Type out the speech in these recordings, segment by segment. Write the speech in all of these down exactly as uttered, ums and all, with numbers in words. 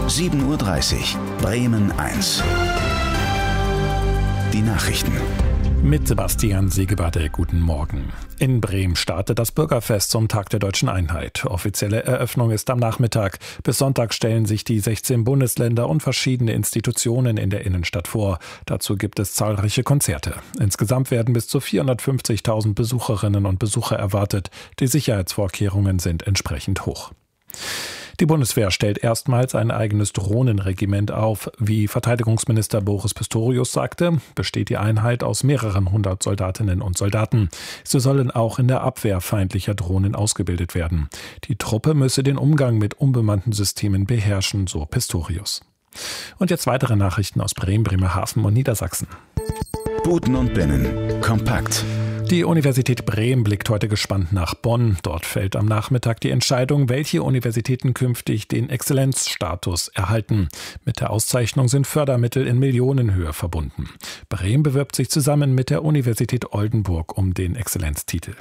sieben Uhr dreißig, Bremen eins. Die Nachrichten. Mit Sebastian Segebade, guten Morgen. In Bremen startet das Bürgerfest zum Tag der Deutschen Einheit. Offizielle Eröffnung ist am Nachmittag. Bis Sonntag stellen sich die sechzehn Bundesländer und verschiedene Institutionen in der Innenstadt vor. Dazu gibt es zahlreiche Konzerte. Insgesamt werden bis zu vierhundertfünfzigtausend Besucherinnen und Besucher erwartet. Die Sicherheitsvorkehrungen sind entsprechend hoch. Die Bundeswehr stellt erstmals ein eigenes Drohnenregiment auf. Wie Verteidigungsminister Boris Pistorius sagte, besteht die Einheit aus mehreren hundert Soldatinnen und Soldaten. Sie sollen auch in der Abwehr feindlicher Drohnen ausgebildet werden. Die Truppe müsse den Umgang mit unbemannten Systemen beherrschen, so Pistorius. Und jetzt weitere Nachrichten aus Bremen, Bremerhaven und Niedersachsen. Buten und Binnen. Kompakt. Die Universität Bremen blickt heute gespannt nach Bonn. Dort fällt am Nachmittag die Entscheidung, welche Universitäten künftig den Exzellenzstatus erhalten. Mit der Auszeichnung sind Fördermittel in Millionenhöhe verbunden. Bremen bewirbt sich zusammen mit der Universität Oldenburg um den Exzellenztitel.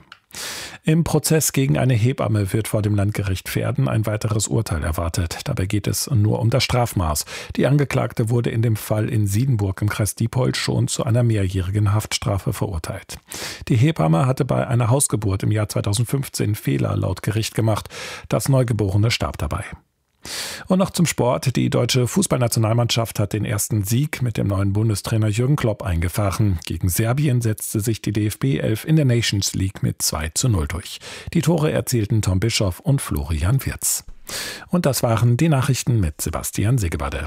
Im Prozess gegen eine Hebamme wird vor dem Landgericht Verden ein weiteres Urteil erwartet. Dabei geht es nur um das Strafmaß. Die Angeklagte wurde in dem Fall in Siedenburg im Kreis Diepholz schon zu einer mehrjährigen Haftstrafe verurteilt. Die Hebamme hatte bei einer Hausgeburt im Jahr zweitausendfünfzehn Fehler laut Gericht gemacht. Das Neugeborene starb dabei. Und noch zum Sport. Die deutsche Fußballnationalmannschaft hat den ersten Sieg mit dem neuen Bundestrainer Jürgen Klopp eingefahren. Gegen Serbien setzte sich die D F B elf in der Nations League mit zwei zu null durch. Die Tore erzielten Tom Bischoff und Florian Wirtz. Und das waren die Nachrichten mit Sebastian Segebade.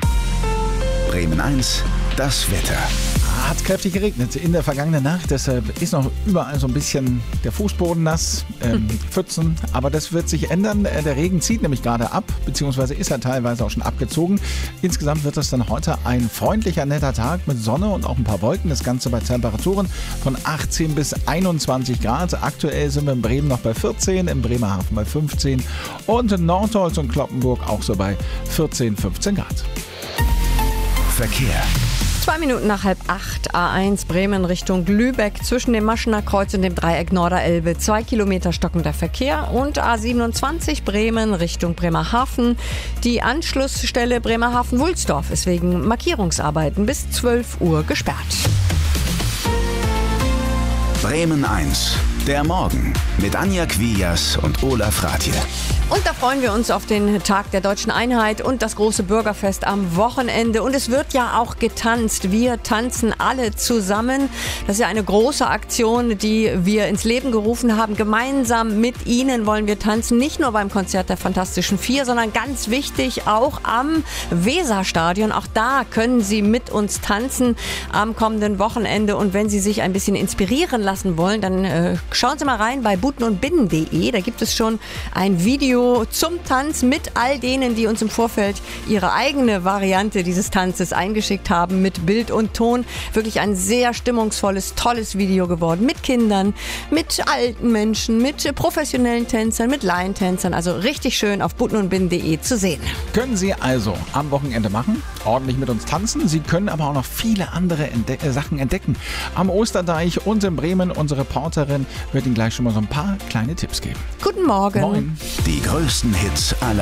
Bremen eins, das Wetter. Hat kräftig geregnet in der vergangenen Nacht, deshalb ist noch überall so ein bisschen der Fußboden nass, ähm, Pfützen, aber das wird sich ändern. Der Regen zieht nämlich gerade ab, beziehungsweise ist er teilweise auch schon abgezogen. Insgesamt wird es dann heute ein freundlicher, netter Tag mit Sonne und auch ein paar Wolken. Das Ganze bei Temperaturen von achtzehn bis einundzwanzig Grad. Aktuell sind wir in Bremen noch bei vierzehn, in Bremerhaven bei fünfzehn und in Nordholz und Cloppenburg auch so bei vierzehn, fünfzehn Grad. Verkehr. Zwei Minuten nach halb acht, A eins Bremen Richtung Lübeck zwischen dem Maschener Kreuz und dem Dreieck Norderelbe. Zwei Kilometer stockender Verkehr und A siebenundzwanzig Bremen Richtung Bremerhaven. Die Anschlussstelle Bremerhaven-Wulsdorf ist wegen Markierungsarbeiten bis zwölf Uhr gesperrt. Bremen eins, der Morgen mit Anja Quias und Olaf Rathje. Und da freuen wir uns auf den Tag der Deutschen Einheit und das große Bürgerfest am Wochenende. Und es wird ja auch getanzt. Wir tanzen alle zusammen. Das ist ja eine große Aktion, die wir ins Leben gerufen haben. Gemeinsam mit Ihnen wollen wir tanzen. Nicht nur beim Konzert der Fantastischen Vier, sondern ganz wichtig auch am Weserstadion. Auch da können Sie mit uns tanzen am kommenden Wochenende. Und wenn Sie sich ein bisschen inspirieren lassen wollen, dann äh, schauen Sie mal rein bei buten und binnen punkt de. Da gibt es schon ein Video zum Tanz mit all denen, die uns im Vorfeld ihre eigene Variante dieses Tanzes eingeschickt haben, mit Bild und Ton. Wirklich ein sehr stimmungsvolles, tolles Video geworden. Mit Kindern, mit alten Menschen, mit professionellen Tänzern, mit Laientänzern. Also richtig schön auf buten und binnen punkt de zu sehen. Können Sie also am Wochenende machen, ordentlich mit uns tanzen. Sie können aber auch noch viele andere Entde- Sachen entdecken. Am Osterdeich und in Bremen, unsere Reporterin wird Ihnen gleich schon mal so ein paar kleine Tipps geben. Guten Morgen. Moin. Die größten Hits aller